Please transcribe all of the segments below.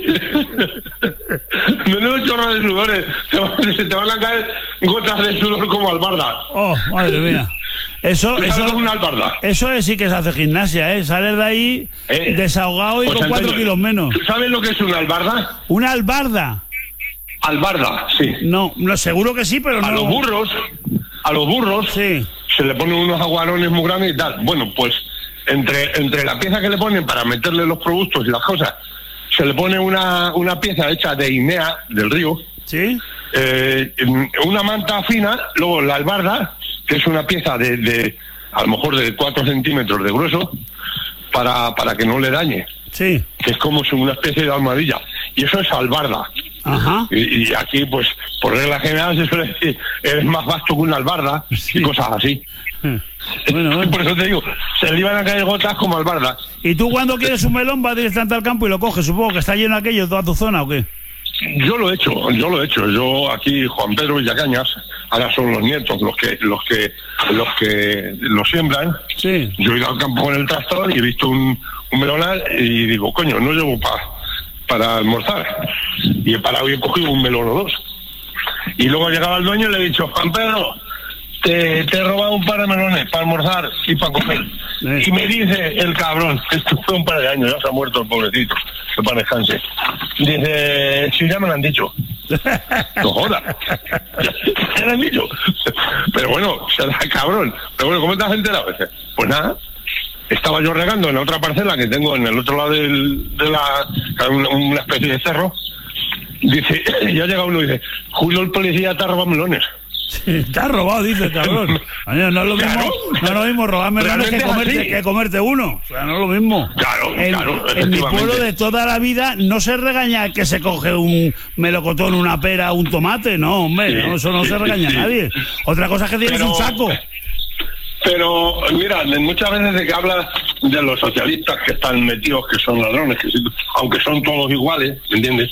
Menudo chorro de sudores. Se te van a caer gotas de sudor como albarda. Oh, madre mía. Eso es una albarda. Eso sí que se hace gimnasia, ¿eh? Sales de ahí desahogado y pues con 4 kilos menos. ¿Tú sabes lo que es una albarda? ¿Una albarda? Albarda, sí. No, seguro que sí, pero no. A los burros sí. Se le ponen unos aguarones muy grandes y tal. Bueno, pues entre la pieza que le ponen para meterle los productos y las cosas, se le pone una pieza hecha de Inea del río. Sí. Una manta fina, luego la albarda, que es una pieza de a lo mejor de 4 centímetros de grueso, para que no le dañe. Sí. Que es como una especie de almohadilla. Y eso es albarda. Ajá. Y aquí, pues, por regla general se suele decir, eres más vasto que una albarda, sí. Y cosas así. Bueno. Por eso te digo, se le iban a caer gotas como albardas. ¿Y tú cuando quieres un melón vas directamente al campo y lo coges? Supongo que está lleno aquello, toda tu zona, ¿o qué? Yo lo he hecho. Yo aquí, Juan Pedro Villacañas, ahora son los nietos los que lo siembran. Sí. Yo he ido al campo con el tractor y he visto un melonal y digo, coño, no llevo para almorzar. Y he parado y he cogido un melón o dos. Y luego ha llegado el dueño y le he dicho, Juan Pedro, te he robado un par de melones para almorzar y para comer. Y me dice el cabrón, esto fue un par de años, ya se ha muerto el pobrecito, que para descanse. Dice, sí, ya me lo han dicho. No jodas. Ya me lo han dicho. Pero bueno, será cabrón. Pero bueno, ¿cómo te has enterado? Pues nada, estaba yo regando en la otra parcela que tengo en el otro lado una especie de cerro. Dice, ya llega uno y dice, Julio el policía te ha robado melones. Sí, te ha robado, dice el cabrón. No es lo mismo, no es lo mismo robar melones que comerte uno. O sea, no es lo mismo. Claro, en mi pueblo de toda la vida no se regaña que se coge un melocotón, una pera, un tomate. No, hombre, sí, no, eso no se regaña a nadie. Otra cosa es que tienes un saco. Pero, mira, muchas veces de que hablas de los socialistas que están metidos, que son ladrones, aunque son todos iguales, ¿me entiendes?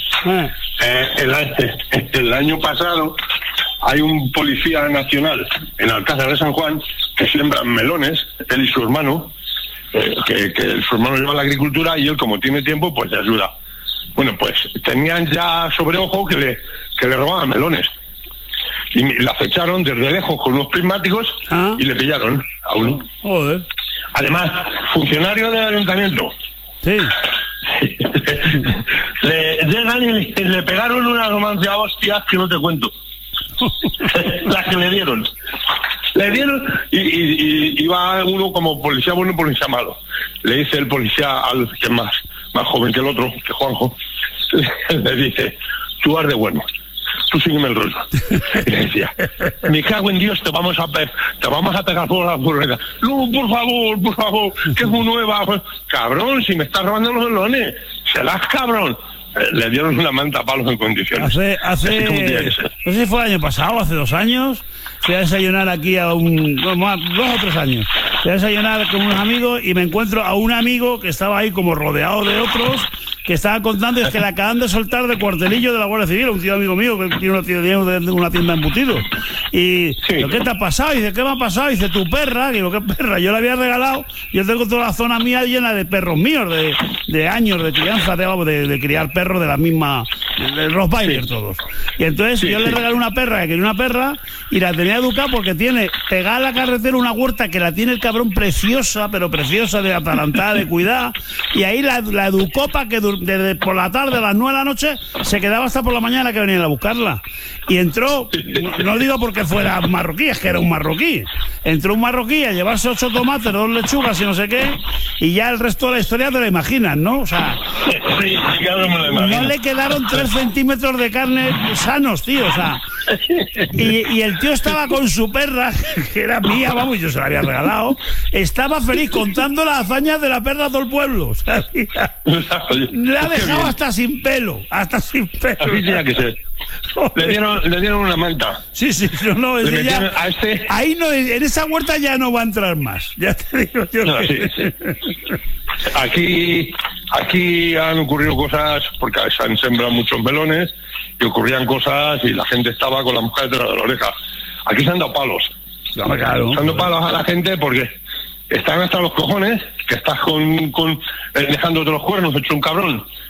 El año pasado hay un policía nacional en Alcázar de San Juan que siembra melones, él y su hermano, que su hermano lleva la agricultura y él, como tiene tiempo, pues le ayuda. Bueno, pues tenían ya sobre ojo que le robaban melones. Y la acecharon desde lejos con unos prismáticos y le pillaron a uno. Joder. Además, funcionario del ayuntamiento. Sí. Llegan y le pegaron una romancia hostias que no te cuento. Las que le dieron y iba uno como policía bueno, policía malo. Le dice el policía al que es más joven que el otro, que Juanjo, le dice, tú vas de bueno, tú sígueme el rollo. Y le decía, me cago en Dios, te vamos a pegar por la burrera. No, por favor, que es muy nueva. Cabrón, si me estás robando los melones, serás cabrón. Le dieron una manta a palos en condiciones. Hace no sé si fue el año pasado, hace 2 años, fui a desayunar aquí 2 o 3 años. Fui a desayunar con unos amigos y me encuentro a un amigo que estaba ahí como rodeado de otros que estaban contando es que le acaban de soltar de cuartelillo de la Guardia Civil, un tío amigo mío que tiene una tienda de embutidos. Y sí. ¿Qué te ha pasado? Y dice, ¿qué me ha pasado? Y dice, tu perra. Y digo, ¿qué perra? Yo la había regalado. Yo tengo toda la zona mía llena de perros míos, de años de crianza, de criar perros de la misma, de Rottweiler todos. Y entonces yo le regalé una perra, que quería una perra, y la tenía educada porque tiene pegada a la carretera una huerta que la tiene el cabrón preciosa, pero preciosa, de atalantada, de cuidar. Y ahí la educó para que desde por la tarde a las 9 de la noche se quedaba hasta por la mañana que venían a buscarla. Y entró, no digo porque fuera marroquí, es que era un marroquí. Entró un marroquí a llevarse 8 tomates, 2 lechugas y no sé qué, y ya el resto de la historia te la imaginas, ¿no? O sea, no le quedaron 3 centímetros de carne sanos, tío, o sea. Y el tío estaba con su perra, que era mía, vamos, yo se la había regalado, estaba feliz contando las hazañas de la perra a todo el pueblo, o sea, le ha dejado hasta sin pelo. Así tenía que ser. Le dieron una manta. Sí, no, ahí no, en esa huerta ya no va a entrar más. Ya te digo yo. No, Aquí han ocurrido cosas, porque se han sembrado muchos melones, y ocurrían cosas y la gente estaba con la mujer detrás de la oreja. Aquí se han dado palos. Claro. Se han dado palos a la gente porque están hasta los cojones, que estás dejándote los cuernos, hecho un cabrón,